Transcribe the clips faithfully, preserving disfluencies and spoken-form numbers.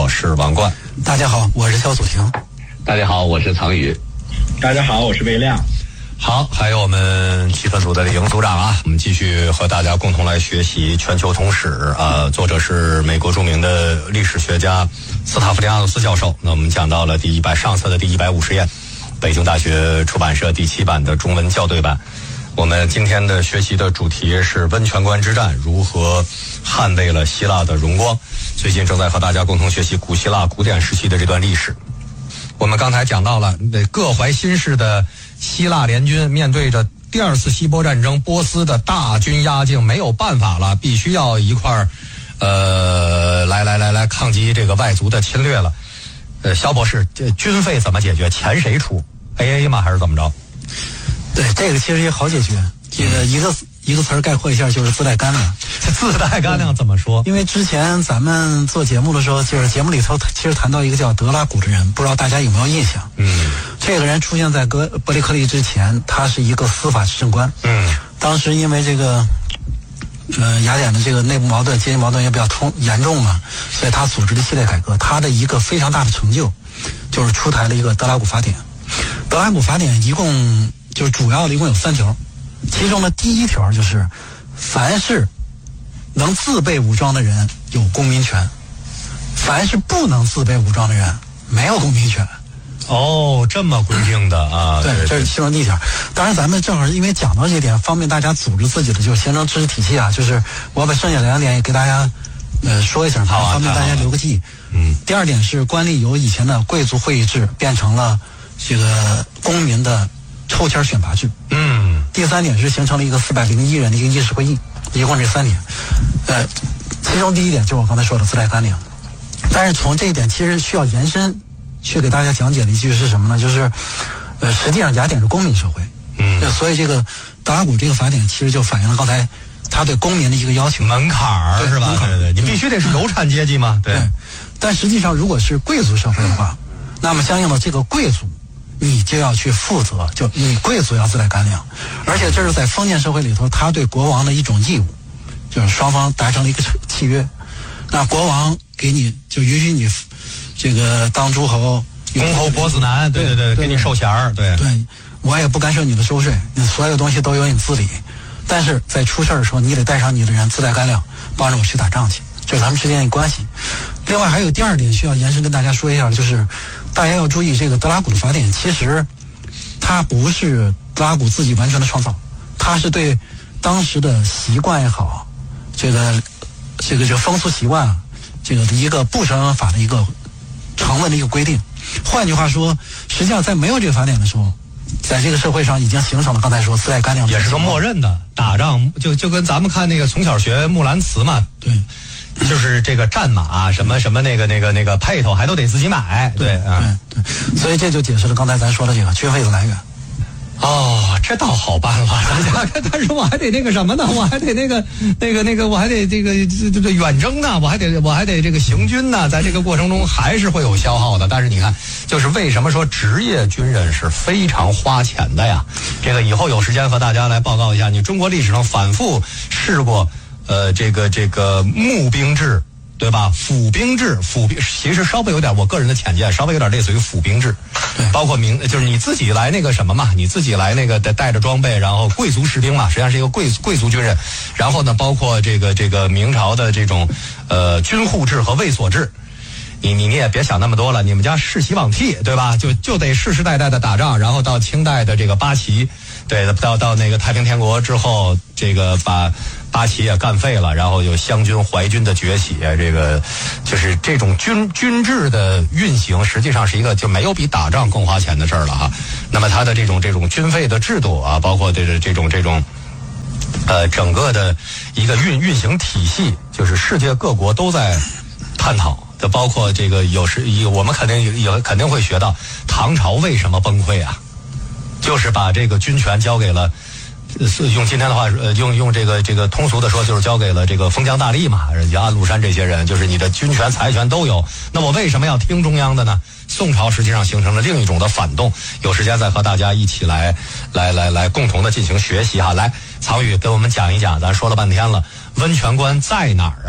我是王冠。 大家好，我是肖祖晴。 大家好，我是曹宇。 大家好，我是魏亮。 好，还有我们气氛组的李莹组长啊，我们继续和大家共同来学习全球通史啊，作者是美国著名的历史学家斯塔夫利亚诺斯教授。那我们讲到了第一百上册的第一百五十页，北京大学出版社第七版的中文校对版。我们今天的学习的主题是温泉关之战如何捍卫了希腊的荣光。最近正在和大家共同学习古希腊古典时期的这段历史。我们刚才讲到了各怀心事的希腊联军面对着第二次希波战争波斯的大军压境，没有办法了，必须要一块儿呃来来来来抗击这个外族的侵略了。呃，肖博士，这军费怎么解决？钱谁出 ？A A 吗？还是怎么着？ 对，这个其实也好解决。这个一个一个词儿概括一下，就是自带干粮。 自带干粮怎么说？ 因为之前咱们做节目的时候，就是节目里头其实谈到一个叫德拉古的人，不知道大家有没有印象？嗯，这个人出现在哥伯利克利之前，他是一个司法执政官。嗯，当时因为这个呃雅典的这个内部矛盾、阶级矛盾也比较冲严重嘛，所以他组织了一系列改革。他的一个非常大的成就，就是出台了一个德拉古法典。德拉古法典一共就是主要的一共有三条，其中的第一条就是凡是能自备武装的人有公民权，凡是不能自备武装的人没有公民权。 哦，这么规定的啊？ 对，这是其中第一条。当然咱们正好因为讲到这点，方便大家组织自己的就是行政知识体系啊，就是我把剩下两点也给大家呃说一下， 好啊， 方便大家留个记。嗯。第二点是官吏由以前的贵族会议制变成了这个公民的抽签选拔制。嗯。第三点是形成了一个四百零一人的一个议事会议，一共这三点。呃，其中第一点就是我刚才说的自带干粮，但是从这一点其实需要延伸去给大家讲解的一句是什么呢？就是，呃，实际上雅典是公民社会，嗯，所以这个德拉古这个法典其实就反映了刚才他对公民的一个要求， 门槛儿是吧？对对对，你必须得是有产阶级嘛，对。 对，但实际上如果是贵族社会的话，那么相应的这个贵族，你就要去负责，就你贵族要自带干粮，而且这是在封建社会里头，他对国王的一种义务，就是双方达成了一个契约，那国王给你就允许你这个当诸侯， 公侯伯子男，对对对，给你授衔儿，对对，我也不干涉你的收税，你所有东西都由你自理，但是在出事儿的时候，你得带上你的人自带干粮，帮着我去打仗去，这是咱们之间的关系。另外还有第二点需要延伸跟大家说一下，就是大家要注意，这个德拉古的法典其实它不是德拉古自己完全的创造，它是对当时的习惯也好，这个这个这个风俗习惯啊，这个的一个不成文法的一个成文的一个规定。换句话说，实际上在没有这个法典的时候，在这个社会上已经形成了刚才说自带干粮， 也是个默认的打仗，就就跟咱们看那个从小学木兰辞嘛， 对， 就是这个战马什么什么那个那个那个配头还都得自己买，对啊， 对对，所以这就解释了刚才咱说的这个军费的来源。 哦，这倒好办了，但是我还得那个什么呢？我还得那个那个那个，我还得这个这这远征呢，我还得我还得这个行军呢，在这个过程中还是会有消耗的。但是你看，就是为什么说职业军人是非常花钱的呀？这个以后有时间和大家来报告一下，你中国历史上反复试过，呃，这个这个募兵制。对吧？府兵制，府兵其实稍微有点，我个人的浅见，稍微有点类似于府兵制，包括明就是你自己来那个什么嘛，你自己来那个带着装备，然后贵族士兵嘛，实际上是一个贵贵族军人。然后呢，包括这个这个明朝的这种呃军户制和卫所制，你你你也别想那么多了，你们家世袭罔替，对吧？就就得世世代代的打仗，然后到清代的这个八旗，对，到到那个太平天国之后，这个把八旗也干废了，然后有湘军、淮军的崛起，这个就是这种军军制的运行，实际上是一个就没有比打仗更花钱的事儿了哈。那么它的这种这种军费的制度啊，包括这个这种这种呃整个的一个运运行体系，就是世界各国都在探讨。就包括这个有时我们肯定有肯定会学到唐朝为什么崩溃啊，就是把这个军权交给了。用今天的话，呃，用用这个这个通俗的说，就是交给了这个封疆大吏嘛，人家安禄山这些人，就是你的军权、财权都有。那我为什么要听中央的呢？宋朝实际上形成了另一种的反动，有时间再和大家一起来来来来共同的进行学习哈。来，曹宇给我们讲一讲，咱说了半天了，温泉关在哪儿啊？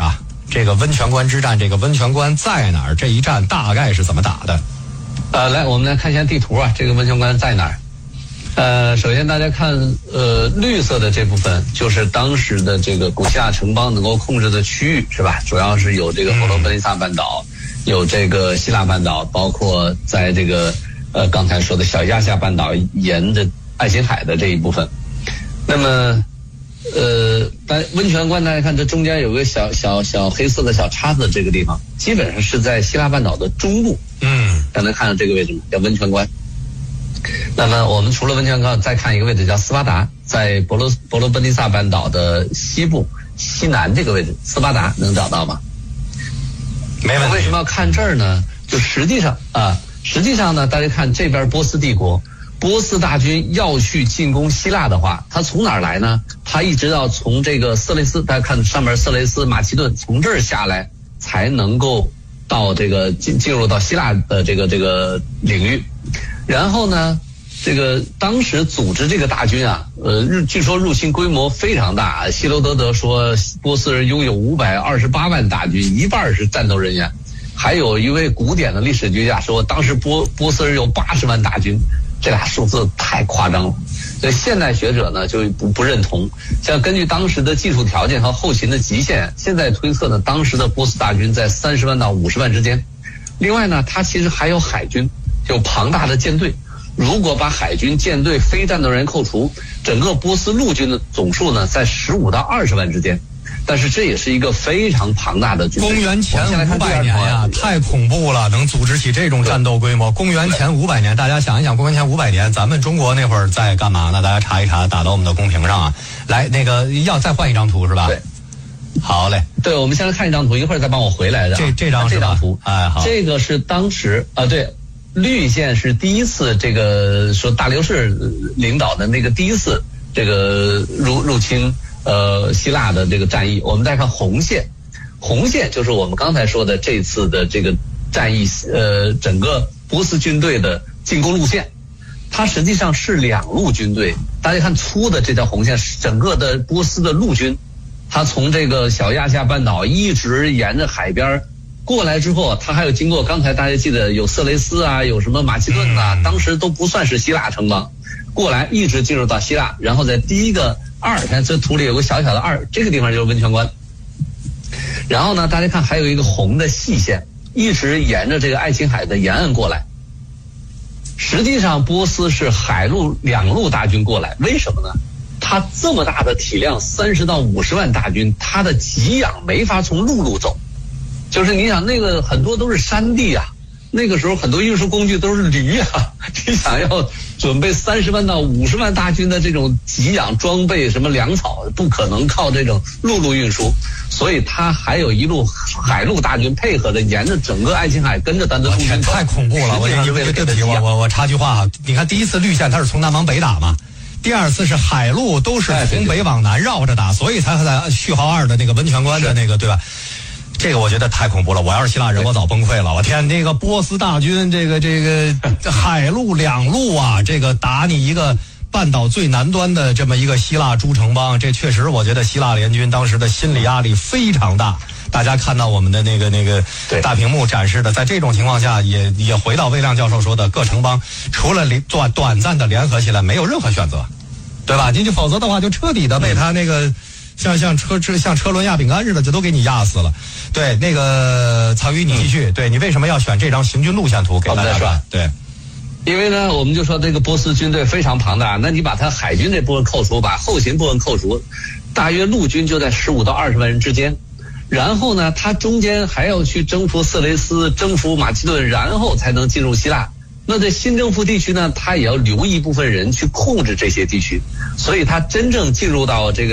这个温泉关之战，这个温泉关在哪儿？这一战大概是怎么打的？ 呃，来，我们来看一下地图啊，这个温泉关在哪儿？呃，首先大家看，呃，绿色的这部分就是当时的这个古希腊城邦能够控制的区域，是吧？主要是有这个佛罗奔尼撒半岛，有这个希腊半岛，包括在这个呃刚才说的小亚细亚半岛沿着爱琴海的这一部分。那么，呃，但温泉关大家看，这中间有个小小小黑色的小叉子，这个地方基本上是在希腊半岛的中部。嗯，大家看到这个位置吗？叫温泉关。那么我们除了温泉关，再看一个位置叫斯巴达，在伯罗伯罗奔尼撒半岛的西部西南这个位置，斯巴达能找到吗？ 没问题。 为什么要看这儿呢？就实际上啊，实际上呢，大家看这边波斯帝国，波斯大军要去进攻希腊的话，他从哪儿来呢？他一直要从这个色雷斯，大家看上面色雷斯、马其顿，从这儿下来才能够到这个进进入到希腊的这个这个领域。然后呢，这个当时组织这个大军啊，呃，据说入侵规模非常大。希罗多德说，波斯人拥有五百二十八万大军，一半是战斗人员。还有一位古典的历史学家说，当时波波斯人有八十万大军，这俩数字太夸张了。所以现代学者呢就不不认同。像根据当时的技术条件和后勤的极限，现在推测呢，当时的波斯大军在三十万到五十万之间。另外呢，它其实还有海军。有庞大的舰队，如果把海军、舰队、非战斗人员扣除，整个波斯陆军的总数呢，在十五到二十万之间。但是这也是一个非常庞大的军队。 公元前五百年呀，太恐怖了，能组织起这种战斗规模。公元前五百年，大家想一想，公元前五百年，咱们中国那会儿在干嘛呢？大家查一查，打到我们的公屏上啊。来，那个要再换一张图是吧？ 对。 好嘞， 对，我们先来看一张图，一会儿再帮我回来的。 这这张是吧？ 这张图， 哎，好， 这个是当时啊，对。绿线是第一次这个说大流士领导的那个第一次这个入入侵呃希腊的这个战役。我们再看红线，红线就是我们刚才说的这次的这个战役，呃，整个波斯军队的进攻路线，它实际上是两路军队。大家看粗的这条红线，整个的波斯的陆军，它从这个小亚细亚半岛一直沿着海边过来之后，他还有经过刚才大家记得有色雷斯啊，有什么马其顿啊，当时都不算是希腊城邦，过来一直进入到希腊，然后在第一个二，看这图里有个小小的二，这个地方就是温泉关。然后呢，大家看还有一个红的细线，一直沿着这个爱琴海的沿岸过来。实际上波斯是海陆两路大军过来，为什么呢？他这么大的体量，三十到五十万大军，他的给养没法从陆路走。就是你想那个很多都是山地啊，那个时候很多运输工具都是驴啊，你想要准备三十万到五十万大军的这种给养装备什么粮草，不可能靠这种陆路运输，所以他还有一路海陆大军配合的，沿着整个爱琴海跟着咱的陆军走。 太恐怖了！我你为了对不起我我我插句话哈，你看第一次绿线它是从南往北打嘛。第二次是海陆都是从北往南绕着打，所以才在序号二的那个温泉关的那个对吧？这个我觉得太恐怖了，我要是希腊人我早崩溃了。我天，这个波斯大军这个这个海陆两路啊，这个打你一个半岛最南端的这么一个希腊诸城邦，这确实我觉得希腊联军当时的心理压力非常大。大家看到我们的那个那个大屏幕展示的，在这种情况下也也回到魏亮教授说的，各城邦除了短短暂的联合起来没有任何选择，对吧？你就否则的话就彻底的被他那个像像车车像车轮压饼干似的，就都给你压死了。对，那个曹宇你继续，嗯、对你为什么要选这张行军路线图给大家看？对， 因为呢，我们就说这个波斯军队非常庞大，那你把它海军这部分扣除，把后勤部分扣除，大约陆军就在十五到二十万人之间。然后呢，它中间还要去征服色雷斯、征服马其顿，然后才能进入希腊。那在新征服地区呢，它也要留一部分人去控制这些地区，所以它真正进入到这个